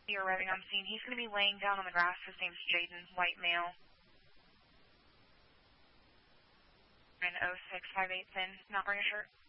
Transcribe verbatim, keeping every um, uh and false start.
You're arriving on scene. He's going to be laying down on the grass. His name's Jaden, white male. And oh six five eight thin, not wearing a shirt.